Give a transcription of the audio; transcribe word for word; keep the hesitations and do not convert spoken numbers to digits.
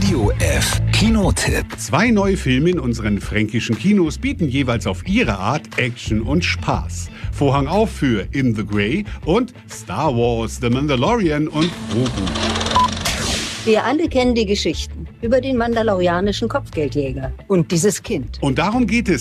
Radio F Kinotipp. Zwei neue Filme in unseren fränkischen Kinos bieten jeweils auf ihre Art Action und Spaß. Vorhang auf für In the Grey und Star Wars, The Mandalorian und Grogu. Wir alle kennen die Geschichten über den mandalorianischen Kopfgeldjäger und dieses Kind. Und darum geht es